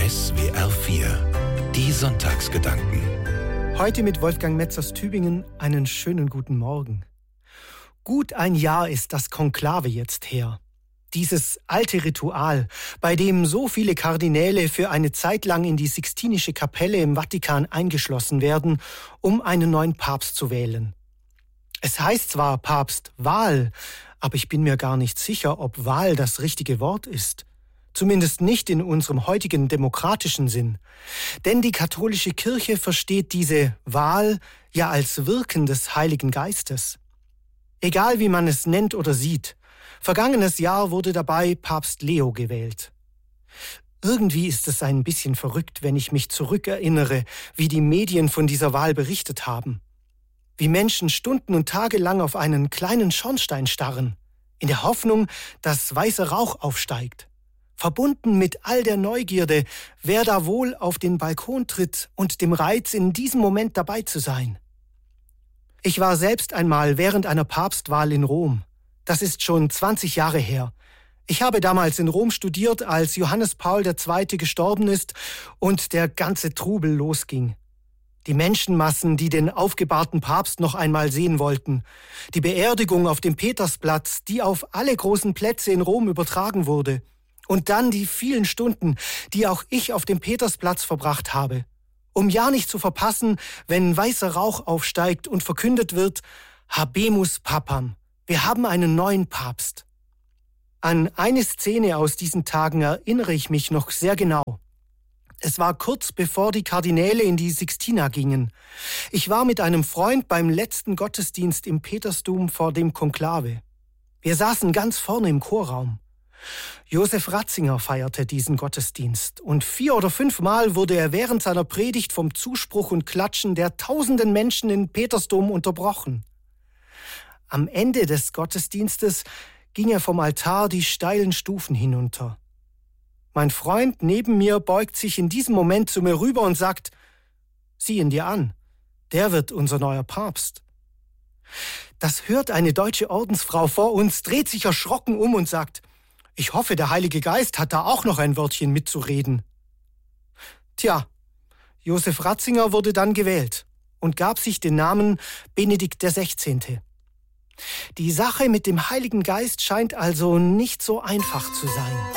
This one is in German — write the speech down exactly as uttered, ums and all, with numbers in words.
S W R vier, die Sonntagsgedanken. Heute mit Wolfgang Metz aus Tübingen einen schönen guten Morgen. Gut ein Jahr ist das Konklave jetzt her. Dieses alte Ritual, bei dem so viele Kardinäle für eine Zeit lang in die Sixtinische Kapelle im Vatikan eingeschlossen werden, um einen neuen Papst zu wählen. Es heißt zwar Papstwahl, aber ich bin mir gar nicht sicher, ob Wahl das richtige Wort ist. Zumindest nicht in unserem heutigen demokratischen Sinn. Denn die katholische Kirche versteht diese Wahl ja als Wirken des Heiligen Geistes. Egal wie man es nennt oder sieht, vergangenes Jahr wurde dabei Papst Leo gewählt. Irgendwie ist es ein bisschen verrückt, wenn ich mich zurückerinnere, wie die Medien von dieser Wahl berichtet haben. Wie Menschen stunden- und tagelang auf einen kleinen Schornstein starren, in der Hoffnung, dass weißer Rauch aufsteigt. Verbunden mit all der Neugierde, wer da wohl auf den Balkon tritt und dem Reiz, in diesem Moment dabei zu sein. Ich war selbst einmal während einer Papstwahl in Rom. Das ist schon zwanzig Jahre her. Ich habe damals in Rom studiert, als Johannes Paul der Zweite gestorben ist und der ganze Trubel losging. Die Menschenmassen, die den aufgebahrten Papst noch einmal sehen wollten. Die Beerdigung auf dem Petersplatz, die auf alle großen Plätze in Rom übertragen wurde. Und dann die vielen Stunden, die auch ich auf dem Petersplatz verbracht habe. Um ja nicht zu verpassen, wenn weißer Rauch aufsteigt und verkündet wird, Habemus Papam, wir haben einen neuen Papst. An eine Szene aus diesen Tagen erinnere ich mich noch sehr genau. Es war kurz bevor die Kardinäle in die Sixtina gingen. Ich war mit einem Freund beim letzten Gottesdienst im Petersdom vor dem Konklave. Wir saßen ganz vorne im Chorraum. Josef Ratzinger feierte diesen Gottesdienst und vier oder fünfmal wurde er während seiner Predigt vom Zuspruch und Klatschen der tausenden Menschen in Petersdom unterbrochen. Am Ende des Gottesdienstes ging er vom Altar die steilen Stufen hinunter. Mein Freund neben mir beugt sich in diesem Moment zu mir rüber und sagt, sieh ihn dir an, der wird unser neuer Papst. Das hört eine deutsche Ordensfrau vor uns, dreht sich erschrocken um und sagt, ich hoffe, der Heilige Geist hat da auch noch ein Wörtchen mitzureden. Tja, Josef Ratzinger wurde dann gewählt und gab sich den Namen Benedikt der Sechzehnte. Die Sache mit dem Heiligen Geist scheint also nicht so einfach zu sein.